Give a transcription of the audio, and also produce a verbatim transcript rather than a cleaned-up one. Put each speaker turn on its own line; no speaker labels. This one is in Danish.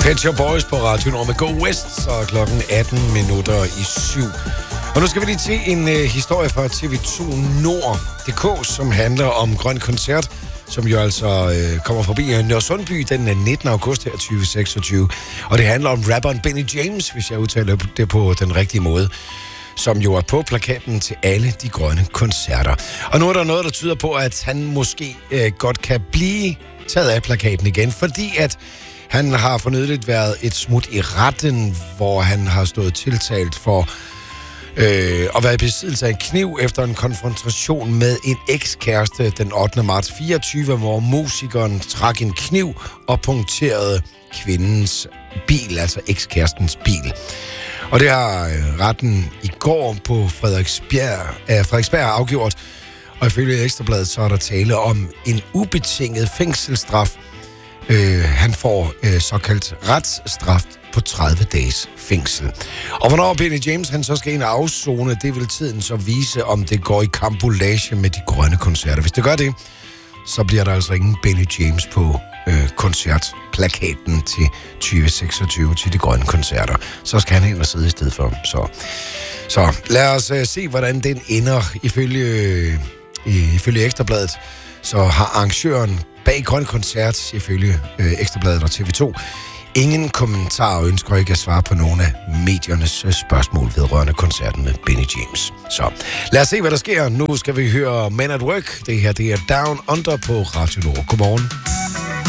Pet Shop Boys på Radio Nord med Go West, så klokken atten minutter i syv. Og nu skal vi lige til en uh, historie fra T V to Nord punktum d k, som handler om Grøn Koncert, som jo altså uh, kommer forbi Nørresundby den nittende august her tyve seksogtyve. Og det handler om rapperen Benny James, hvis jeg udtaler det på den rigtige måde, som jo er på plakaten til alle de grønne koncerter. Og nu er der noget, der tyder på, at han måske uh, godt kan blive taget af plakaten igen, fordi at han har fornyligt været et smut i retten, hvor han har stået tiltalt for øh, at være i besiddelse af en kniv efter en konfrontation med en ekskæreste den ottende marts fireogtyve, hvor musikeren trak en kniv og punkterede kvindens bil, altså ekskærestens bil. Og det har retten i går på Frederiksberg, øh, Frederiksberg afgjort, og ifølge Ekstrabladet så er der tale om en ubetinget fængselsstraf. Øh, han får øh, såkaldt retsstraf på tredive dages fængsel. Og hvornår Benny James han så skal ind og afzone, det vil tiden så vise, om det går i kampolage med de grønne koncerter. Hvis det gør det, så bliver der altså ingen Benny James på øh, koncertplakaten til tyve seksogtyve til de grønne koncerter. Så skal han ind og sidde i stedet for. Så, så lad os øh, se, hvordan den ender. Ifølge, øh, ifølge Ekstrabladet, så har arrangøren bag Grøn Koncert, ifølge øh, Ekstrabladet og T V to, ingen kommentar og ønsker ikke at svare på nogle af mediernes øh, spørgsmål vedrørende koncerten med Benny James. Så lad os se, hvad der sker. Nu skal vi høre Men at Work. Det her, det er Down Under på Radio Nord. Godmorgen.